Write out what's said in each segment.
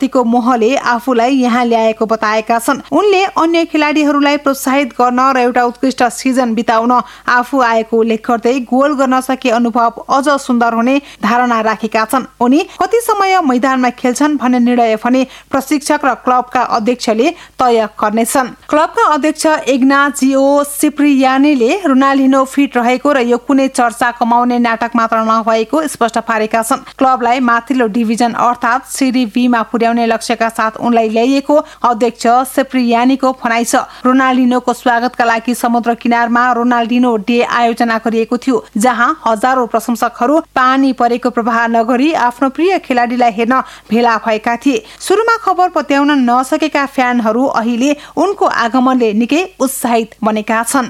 प्रतिको मोहले आफूलाई यहाँ ल्याएको बताएका छन्। उनले अन्य खेलाडीहरूलाई प्रोत्साहित गर्न र एउटा उत्कृष्ट सिजन बिताउन आफू आएको उल्लेख गर्दै गोल गर्न सके अनुभव अझ सुन्दर हुने धारणा राखेका छन्। उनी कति समय मैदानमा खेल्छन् भन्ने निर्णय भने प्रशिक्षक र क्लबका अध्यक्षले तय गर्नेछन्। क्लबका अध्यक्ष इग्नाजियो सिप्रियानीले रोनाल्डिनो फिट रहेको र यो कुनै चर्चा कमाउने नाटक मात्र नभएको स्पष्ट पारेका छन्। क्लबलाई माथिल्लो डिभिजन अर्थात् सिरी बीमा पुर्याउने लक्ष्यका साथ उनलाई ल्याइएको अध्यक्ष सिप्रियानीको भनाइ छ। रोनाल्डिनोको स्वागतका लागि समुद्र किनारमा रोनाल्डिनो डे आयोजना गरिएको थियो, जहाँ हजारौं प्रशंसकहरू पानी परेको प्रवाह नगरी आफ्नो प्रिय खेलाडीलाई हेर्न भेला भएका थिए। सुरुमा खबर पत्याउन नसकेका फ्यानहरू अहिले उनको आगमनले निकै उत्साहित बनेका छन्।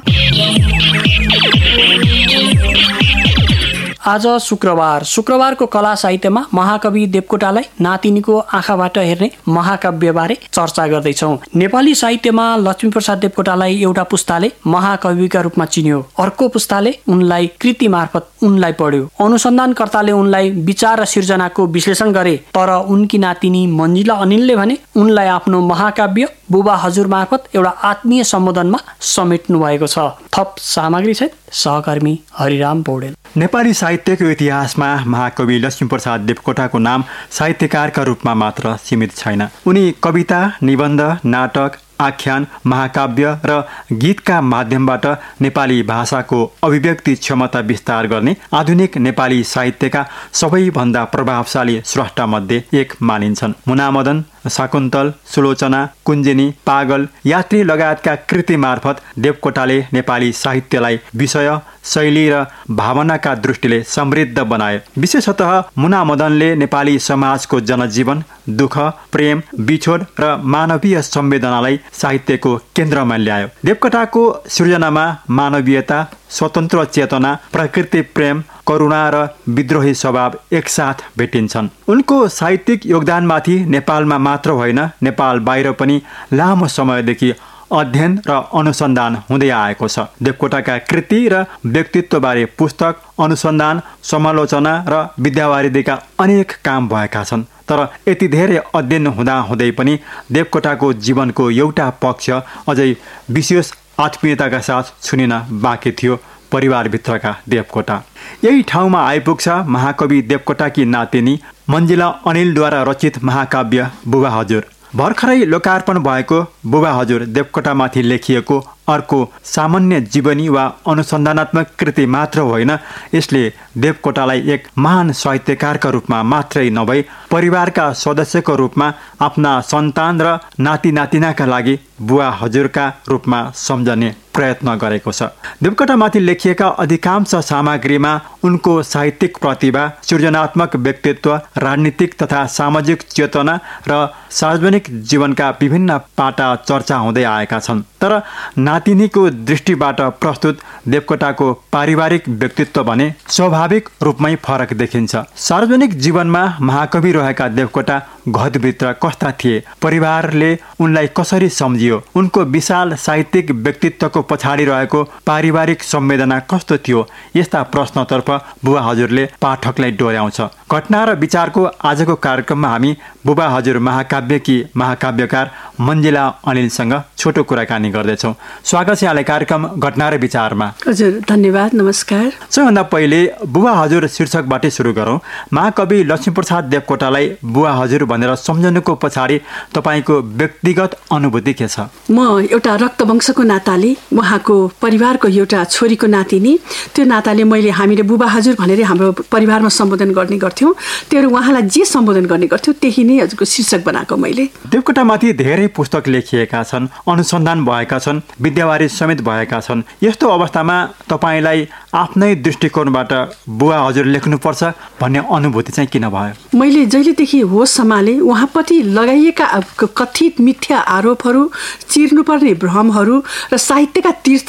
आज शुक्रबारको कला साहित्यमा महाकवि देवकोटालाई नातिनीको आँखाबाट हेर्ने महाकाव्यबारे चर्चा गर्दैछौँ। नेपाली साहित्यमा लक्ष्मीप्रसाद देवकोटालाई एउटा पुस्ताले महाकविका रूपमा चिन्यो, अर्को पुस्ताले उनलाई कृति मार्फत उनलाई पढ्यो। अनुसन्धानकर्ताले उनलाई विचार र सिर्जनाको विश्लेषण गरे, तर उनकी नातिनी मन्जिला अनिलले भने उनलाई आफ्नो महाकाव्य बुबा हजुर मार्फत एउटा आत्मीय सम्बोधनमा समेट्नु भएको छ। थप सामग्री सहित सहकर्मी हरिराम पौडेल। नेपाली साहित्यको इतिहासमा महाकवि लक्ष्मीप्रसाद देवकोटाको नाम साहित्यकारका रूपमा मात्र सीमित छैन। उनी कविता, निबन्ध, नाटक, आख्यान, महाकाव्य र गीतका माध्यमबाट नेपाली भाषाको अभिव्यक्ति क्षमता विस्तार गर्ने आधुनिक नेपाली साहित्यका सबैभन्दा प्रभावशाली स्रष्टामध्ये एक मानिन्छन्। मुनामदन, शाकुन्तल, सुलोचना, कुञ्जिनी, पागल, यात्री लगायतका कृति मार्फत देवकोटाले नेपाली साहित्यलाई विषय, शैली र भावनाका दृष्टिले समृद्ध बनाए। विशेषतः मुनामदनले नेपाली समाजको जनजीवन, दुःख, प्रेम, बिछोड र मानवीय संवेदनालाई साहित्यको केन्द्रमा ल्यायो। देवकोटाको सृजनामा मानवीयता, स्वतन्त्र चेतना, प्रकृति प्रेम, करुणा र विद्रोही स्वभाव एकसाथ भेटिन्छन्। उनको साहित्यिक योगदानमाथि नेपालमा मात्र होइन, नेपाल बाहिर पनि लामो समयदेखि अध्ययन र अनुसन्धान हुँदै आएको छ। देवकोटाका कृति र व्यक्तित्वबारे पुस्तक, अनुसन्धान, समालोचना र विद्यावारिधिका अनेक काम भएका छन्। तर यति धेरै अध्ययन हुँदाहुँदै पनि देवकोटाको जीवनको एउटा पक्ष अझै विशेष आत्मीयताका साथ छुनिन बाँकी थियो, परिवारभित्रका देवकोटा। यही ठाउँमा आइपुग्छ महाकवि देवकोटाकी नातिनी मन्जिला अनिलद्वारा रचित महाकाव्य बुबा हजुर। भर्खरै लोकार्पण भएको बुबा हजुर देवकोटामाथि लेखिएको अर्को सामान्य जीवनी वा अनुसन्धानात्मक कृति मात्र होइन, यसले देवकोटालाई एक महान साहित्यकारका रूपमा मात्रै नभई परिवारका सदस्यको रूपमा आफ्ना सन्तान र नाति नातिनाका लागि बुवा हजुरका रूपमा सम्झने प्रयत्न गरेको छ। देवकोटामाथि लेखिएका अधिकांश सामग्रीमा उनको साहित्यिक प्रतिभा, सृजनात्मक व्यक्तित्व, राजनीतिक तथा सामाजिक चेतना र सार्वजनिक जीवनका विभिन्न पाटा चर्चा हुँदै आएका छन्। तर नातिनीको दृष्टिबाट प्रस्तुत देवकोटाको पारिवारिक व्यक्तित्व भने स्वाभाविक रूपमै फरक देखिन्छ। सार्वजनिक जीवनमा महाकवि रहेका देवकोटा घरभित्र कस्ता थिए, परिवारले उनलाई कसरी सम्झियो, उनको विशाल साहित्यिक व्यक्तित्वको पछाडि रहेको पारिवारिक संवेदना कस्तो थियो, यस्ता प्रश्नतर्फ बुबा हजुरले पाठकलाई डोर्याउँछ। घटना र विचारको आजको कार्यक्रममा हामी बुबा हजुर महाकाव्यकी महाकाव्यकार मन्जिला अनिलसँग छोटो कुराकानी गर्दैछौँ। स्वागत छ यहाँलाई कार्यक्रम घटना र विचारमा। हजुर धन्यवाद, नमस्कार। सबैभन्दा पहिले बुबा हजुर शीर्षकबाटै सुरु गरौँ। महाकवि लक्ष्मीप्रसाद देवकोटालाई बुबा हजुर भनेर सम्झनुको पछाडि तपाईँको व्यक्तिगत अनुभूति के छ? म एउटा रक्तवंशको नाताले, उहाँको परिवारको एउटा छोरीको नातिनी, त्यो नाताले हामीले बुबा हजुर भनेर हाम्रो परिवारमा सम्बोधन गर्ने गर्थ्यौँ। त्यो उहाँलाई जे सम्बोधन गर्ने गर्थ्यौँ त्यही नै हजुरको शीर्षक बनाएको मैले। देवकोटामाथि धेरै पुस्तक लेखिएका छन्, अनुसन्धान भएका छन्, विद्यावारिधि समेत भएका छन्। यस्तो अवस्थामा तपाईँलाई आफ्नै दृष्टिकोणबाट बुबा हजुर लेख्नुपर्छ भन्ने अनुभूति चाहिँ किन भयो? मैले जहिलेदेखि होस सम्हाले उहाँप्रति लगाइएका कथित मिथ्या आरोपहरू, चिर्नुपर्ने भ्रमहरू र साहित्यका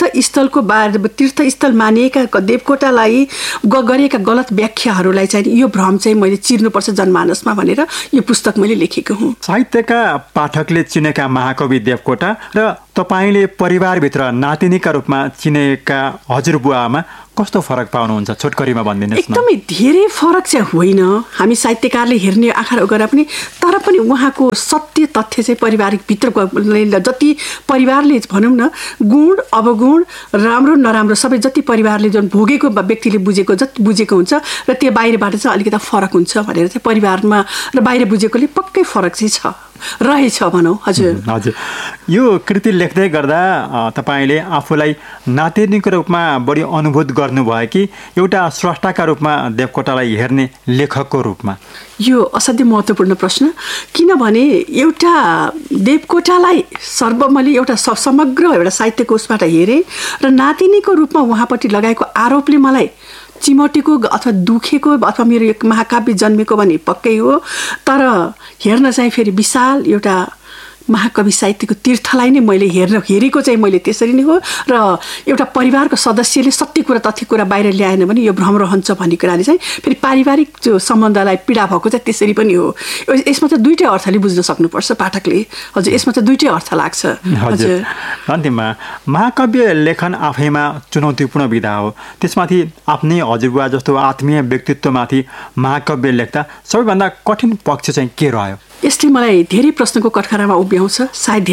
तीर्थस्थल मानिएका देवकोटालाई गरेका गलत व्याख्याहरूलाई चाहिँ यो भ्रम चाहिँ मैले चिर्नुपर्छ जनमानसमा भनेर यो पुस्तक मैले लेखेको हुँ। साहित्यका पाठकले चिनेका महाकवि देवकोटा र तपाईँले परिवारभित्र नातिनीका रूपमा चिनेका हजुरबुवामा कस्तो फरक पाउनुहुन्छ? छोटकरीमा भनिदिनुहोस् न। एकदमै धेरै फरक चाहिँ होइन, हामी साहित्यकारले हेर्ने आँखा गरेर पनि, तर पनि उहाँको सत्य तथ्य चाहिँ पारिवारिक भित्रको जति परिवारले भनौँ न गुण अवगुण राम्रो नराम्रो सबै जति परिवारले जुन भोगेको व्यक्तिले बुझेको जति बुझेको हुन्छ र त्यो बाहिरबाट चाहिँ अलिकति फरक हुन्छ भनेर चाहिँ परिवारमा र बाहिर बुझेकोले पक्कै फरक चाहिँ छ रहेछ भनौँ। हजुर हजुर, यो कृति लेख्दै गर्दा तपाईँले आफूलाई नातिनीको रूपमा बढी अनुभूत गर्नुभयो कि एउटा स्रष्टाका रूपमा देवकोटालाई हेर्ने लेखकको रूपमा? यो असाध्यै महत्त्वपूर्ण प्रश्न, किनभने एउटा देवकोटालाई मैले एउटा समग्र एउटा साहित्यको उसबाट हेरेँ र नातिनीको रूपमा उहाँपट्टि लगाएको आरोपले मलाई चिमटेको अथवा दुखेको अथवा मेरो एक महाकाव्य जन्मेको भने पक्कै हो। तर हेर्न चाहिँ फेरि विशाल एउटा महाकवि साहित्यको तीर्थलाई नै मैले हेरेको चाहिँ मैले त्यसरी नै हो। र एउटा परिवारको सदस्यले सत्य कुरा तथ्य कुरा बाहिर ल्याएन भने यो भ्रम रहन्छ भन्ने कुराले चाहिँ फेरि पारिवारिक जो सम्बन्धलाई पीडा भएको चाहिँ त्यसरी पनि हो। यसमा चाहिँ दुईटै अर्थले बुझ्न सक्नुपर्छ पाठकले। हजुर, यसमा चाहिँ दुईटै अर्थ लाग्छ। हजुर, अन्तिममा महाकाव्य लेखन आफैमा चुनौतीपूर्ण विधा हो, त्यसमाथि आफ्नै हजुरबुवा जस्तो आत्मीय व्यक्तित्वमाथि महाकाव्य लेख्दा सबैभन्दा कठिन पक्ष चाहिँ के रह्यो? यसले मलाई धेरै प्रश्नको कठघरामा उभ्याउँछ। सायद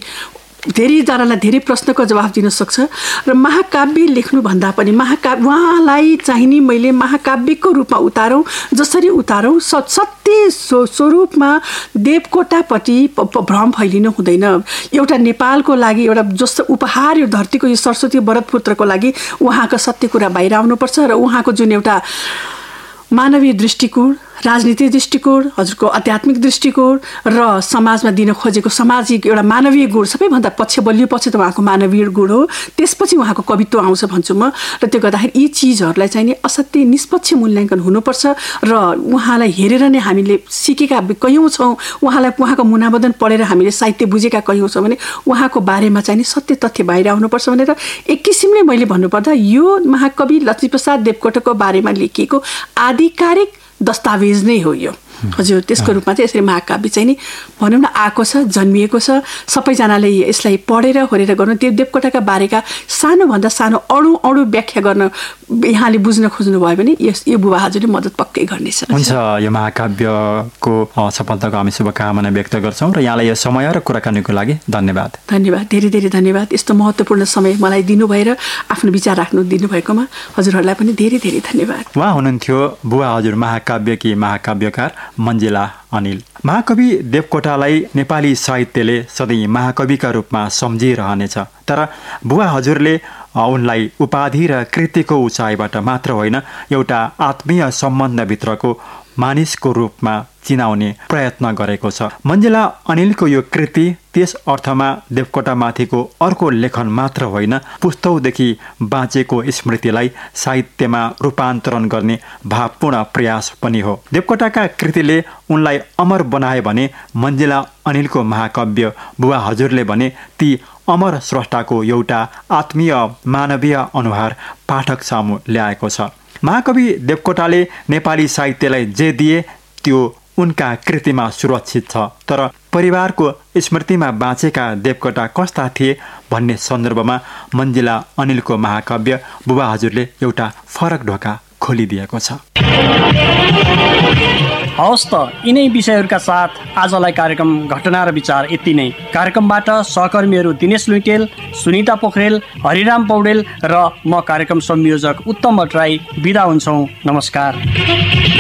धेरैजनालाई धेरै प्रश्नको जवाफ दिन सक्छ। र महाकाव्य लेख्नुभन्दा पनि उहाँलाई चाहिँ नि मैले महाकाव्यको रूपमा उतारौँ, जसरी उतारौँ सत्य स्वरूपमा देवकोटापट्टि भ्रम फैलिनु हुँदैन। एउटा नेपालको लागि एउटा जस्तो उपहार यो धरतीको यो सरस्वती भरतपुत्रको लागि उहाँको सत्य कुरा बाहिर आउनुपर्छ र उहाँको जुन एउटा मानवीय दृष्टिकोण, राजनीतिक दृष्टिकोण, हजुरको आध्यात्मिक दृष्टिकोण र समाजमा दिन खोजेको सामाजिक एउटा मानवीय गुण सबैभन्दा बलियो पछि त उहाँको मानवीय गुण हो, त्यसपछि उहाँको कवित्व आउँछ भन्छु म। र त्यो गर्दाखेरि यी चिजहरूलाई चाहिँ नि असाध्यै निष्पक्ष मूल्याङ्कन हुनुपर्छ र उहाँलाई हेरेर नै हामीले सिकेका कयौँ छौँ, उहाँको मुनावदन पढेर हामीले साहित्य बुझेका कयौँ छौँ भने उहाँको बारेमा चाहिँ नि सत्य तथ्य बाहिर आउनुपर्छ भनेर एक किसिमले मैले भन्नुपर्दा यो महाकवि लक्ष्मीप्रसाद देवकोटाको बारेमा लेखिएको आधिकारिक दस्तावेज नै हो यो। हजुर, त्यसको रूपमा चाहिँ यसरी महाकाव्य चाहिँ नि भनौँ न आएको छ, जन्मिएको छ। सबैजनाले यसलाई पढेर होरेर गर्नु, त्यो देवकोटाका बारेका सानोभन्दा सानो अणु व्याख्या गर्न यहाँले बुझ्न खोज्नुभयो भने यो बुबा हजुरले मद्दत पक्कै गर्नेछ। हुन्छ, यो महाकाव्यको सफलताको हामी शुभकामना व्यक्त गर्छौँ र यहाँलाई यो समय र कुराकानीको लागि धन्यवाद। धन्यवाद, धेरै धेरै धन्यवाद। यस्तो महत्त्वपूर्ण समय मलाई दिनुभएर आफ्नो विचार राख्नु दिनुभएकोमा हजुरहरूलाई पनि धेरै धेरै धन्यवाद। उहाँ हुनुहुन्थ्यो बुबा हजुर महाकाव्यकी महाकाव्यकार मञ्जिला अनिल। महाकवि देवकोटालाई नेपाली साहित्यले सधैँ महाकविका रूपमा सम्झिरहनेछ, तर बुबा हजुरले उनलाई उपाधि र कृतिको उचाइबाट मात्र होइन एउटा आत्मीय सम्बन्धभित्रको मानिसको रूपमा चिनाउने प्रयत्न गरेको छ। मञ्जिला अनिलको यो कृति त्यस अर्थमा देवकोटामाथिको अर्को लेखन मात्र होइन, पुस्तौदेखि बाँचेको स्मृतिलाई साहित्यमा रूपान्तरण गर्ने भावपूर्ण प्रयास पनि हो। देवकोटाका कृतिले उनलाई अमर बनाए भने मञ्जिला अनिलको महाकाव्य बुबा हजुरले भने ती अमर स्रष्टाको एउटा आत्मीय मानवीय अनुहार पाठक सामु ल्याएको छ। महाकवि देवकोटाले नेपाली साहित्यलाई जे दिए त्यो उनका कृतिमा सुरक्षित छ, तर परिवारको स्मृतिमा बाँचेका देवकोटा कस्ता थिए भन्ने सन्दर्भमा मञ्जिला अनिलको महाकाव्य बुबा हजुरले एउटा फरक ढोका खोलिदिएको छ। हवस् त, यिनै विषयहरूका साथ आजलाई कार्यक्रम घटना र विचार यति नै। कार्यक्रमबाट सहकर्मीहरू दिनेश लुइटेल, सुनिता पोखरेल, हरिराम पौडेल र म कार्यक्रम संयोजक उत्तम भट्टराई बिदा हुन्छौँ। नमस्कार।